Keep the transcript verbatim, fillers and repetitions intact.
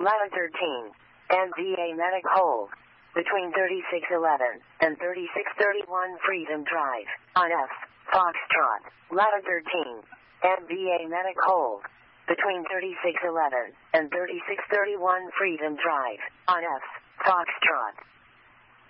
Ladder thirteen, N V A Medic hold. Between thirty-six eleven and thirty-six thirty-one Freedom Drive, on F, Foxtrot. Ladder thirteen, N V A Medic hold. Between thirty-six eleven and thirty-six thirty-one Freedom Drive, on F, Foxtrot.